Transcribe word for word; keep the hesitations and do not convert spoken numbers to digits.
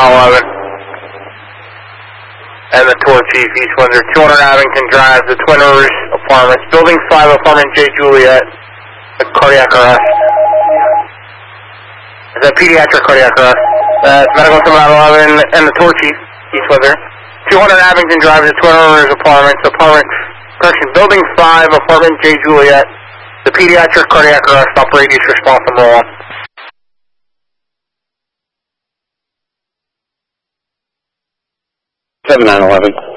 eleven. And the tour chief, East Windsor, two hundred Abington Drive, the Twin Rivers Apartments, Building five, Apartment J Juliet, the cardiac arrest. Is that pediatric cardiac arrest? That's medical seven eleven, and the tour chief, East Windsor, two hundred Abington Drive, the Twin Rivers Apartments, apartment, correction, Building five, Apartment J Juliet, the pediatric cardiac arrest, operate east response number one. seven nine eleven.